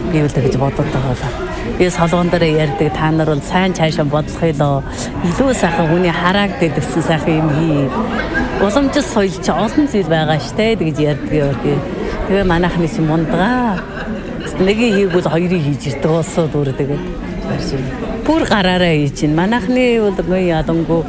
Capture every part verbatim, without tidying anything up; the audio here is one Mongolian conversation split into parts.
би бол гэж бодод байгаа. Би солонгон дээр ярьдаг та нар бол сайн цаашаа бодлох ёлоо. Илүү сайхан хүний харагддаг гэсэн сайхан юм хий. Уламжлал соёл чи олон зүйл байгаа штэ гэж ярьдаг. Тэгээ манайхны чинь мундагаа. Нэгийг хийгвэл хоёрыг хийж ирдэг болсоо дүүрдэг. Бүр гараараа хийж ин. Манайхны бол гоё ядангу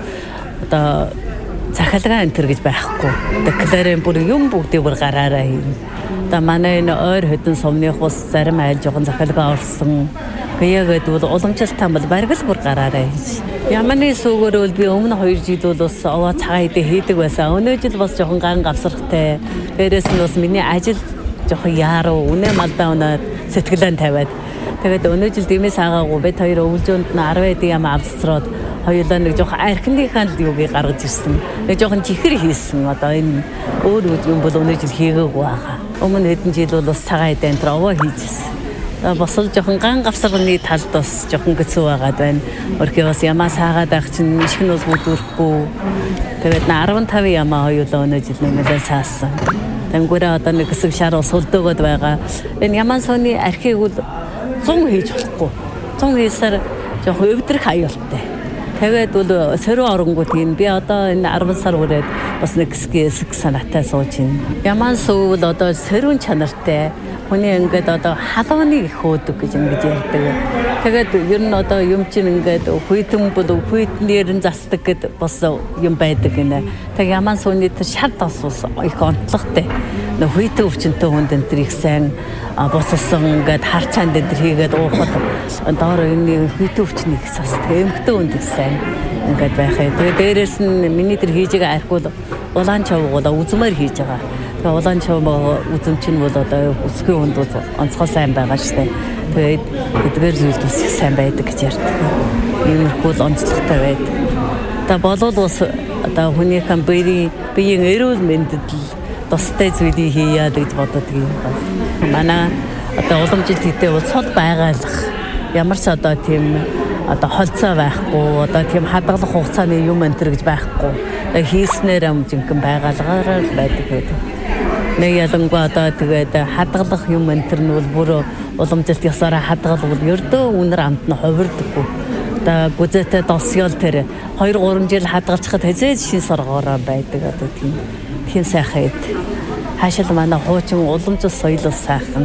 одоо цахилгаан энэ төр гэж байхгүй. Декларен бүр юм бүгдийг бүр гараараа хийн. Одоо манай энэ ойр хэдэн сумных бас зарим айл жоохон цахилгаан орсон. Тэгээд бол уламжлалтай бол бараг л бүр гараараа хийж. Яманы сүүгээр бол би өмнө хоёр жил бол бас овоо цагаан идэ хийдэг байсан. Өнөө жил бас жоохон ган гавсрахтай. Дээрээс нь бас миний ажил жоохон яаруу үнэ малдаа унаад сэтгэлэн тавиад. Тэгээд өнөө жил дэмээс агаагүй бид хоёр өвлжөөнд нь арван эд юм авцраад хоёулаа нэг жоохон архиныхаа л юугийг гаргаж ирсэн. Нэг жоохон чихэр хийсэн. Одоо энэ өөр юм бол өнөө жил хийгээгүй байгаа. Өмнө хэдэн жил бол бас цагаан идэ энэ овоо хийжсэн. Босол жоохон ган гавсганы талд бас жоохон хэцүү байгаад байна. Өөрхий бас ямаа саагаад байх чинь ишг нь бас бүдүүрхгүй. Тэгээд арван таван ямаа хоёулаа өнөө жил нэмэлээ цаасан. Тэнгүүрээ одоо нэг хэсэг шар ус хөлдөөгд байгаа. Энэ ямаа сууны архийг бол зун хийж болохгүй. Зун хийсээр жоохон өвдрөх аюултай. Тэгээд бол сөрөө оронгууд юм. Би одоо энэ арван сар үрээд бас нэг хэсэг санаатай сууж байна. Ямаа суу бол одоо сөрөн чанартай. Хүний ингээд одоо халууны их өөдөг гэж ингэж ярьдаг. Тэгээд ер нь одоо юм чинь ингээд хүйтэн бол хүйтнээр нь засдаг гэд бас юм байдаг гинэ. Тэг яман сууны тэр шар тос их онцлогтой. Нөх хүйтэн өвчнөд хүнд энэ тэр их сайн боссон ингээд хар цаанд энэ тэр хийгээд уухад доор энэ хүйтэн өвчнийг засдаг. Эмхтэн хүнд их сайн ингээд байхаа. Тэгээд дээрээс нь миний тэр хийж байгаа архиул улаан чавгууд үзмээр хийж байгаа. Тэгээ улаан чавмаа үзэм чинь бол одоо өсгөө хүнд онцгой сайн байгаа штэ. Тэгээд эдгээр зүйлд бас их сайн байдаг гэж ярьдаг. Иймэрхүү л онцлогтой байдаг. Та болол бас одоо хүнийхэн биеийн биеийн эрүүл мэндэд тустай зүйлийг хийя гэж боддог юм байна. Манай одоо уламжлалт хийдэг бол цод байгаалах. Ямар ч одоо тийм одоо холцоо байхгүй, одоо тийм хадгалах хугацааны юм энэ төр гэж байхгүй. Тэгээ хийснээр юм жинхэнэ байгаалгаар л байдаг гэдэг. Нэг ялангуй одоо тэгээд хадгалах юм энэ төр нь бол бүр уламжлалт ёсоор хадгалвал ердөө үнэр амт нь хувирдаггүй. Одоо гүзэтэй досёл тэр хоёр гурван жил хадгалчихад хэзээ шин соргоороо байдаг одоо тийм тийм сайхан эд. Хаашаал манай хуучин уламжлалт соёл сайхан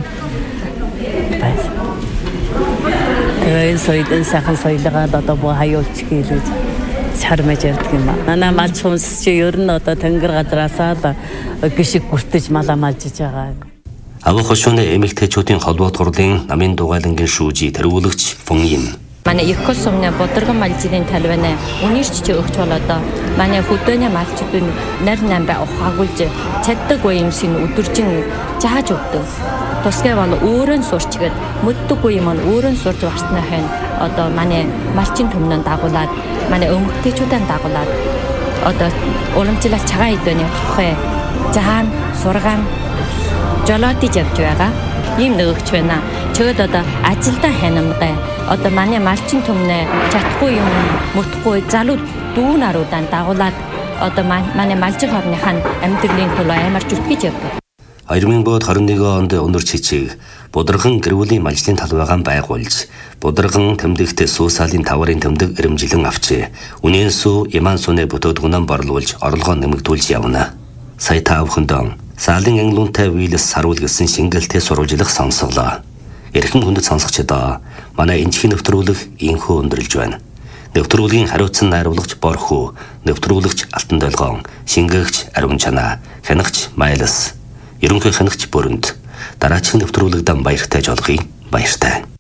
байна. Тэгээд соёл энэ сайхан соёлоо одоо боо хаяулч гэлээ чармэж ярьдаг юм аа. Манай малч хүнс чи ер нь одоо тэнгэр газраасаа л гişиг бүртэж малаа малжиж байгаа. Авах хошууны эмэгтэйчүүдийн холбоот хурлын намын дугайлангийн шүүжи тэргүүлэгч Фон Ин. Манай их сумны бодргон малжийн талбайны үнэрч чи өгч болоод манай хөдөөний малчдын нар намбай ухаагуулж чаддаг юм шиг өдөржин зааж өгдөг. Тусгай бол өөрөө сурчгээд мэддэггүй юм өөрөө сурч барснаа хэн одоо манай малчин төмнөн дагуулад манай өмгтэйчүүдэн дагуулад одоо уламжлалт цагаан идэвний тухай заан сургаан жолоодиж явж байгаа ийм нөгөөч байна. Чөөд одоо ажилдаа хянамгай одоо манай малчин төмнөө чадахгүй юм мөтгүй залуу дүү наруудаа дагуулад одоо манай малчин хорныхаа амьдралын төлөө амар зүтгэж явдаг. хоёр мың двадцать один онд өнөр чичиг Бодргон гэрүүлийн малжлын талбайгаан байгуулж Бодргон тэмдэгт суусаалын таварын тэмдэг ирэмжилэн авчээ. Үнэн сүү Яман сууны бүтээгдэхүүнээ борлуулж орлогоо нэмэгдүүлж явна. Сая та бүхэндээ Саалын англиунтай Виллис саруул гэсэн шингэлтэй сурвалжлах сонсголоо. Эрхэм хүндэт сонсогчдоо манай энэчхийн нэвтрүүлэг инхүү өндөрлж байна. Нэвтрүүлгийн хариуцсан найруулагч Борхүү, нэвтрүүлэгч Алтан Долгоон, шингээгч Ариун Чанаа, хянагч Майлас, ерөнхий хянагч Бүрөнд дараагийн нэвтрүүлэгдэн баяртай жолгоё. Баяртай.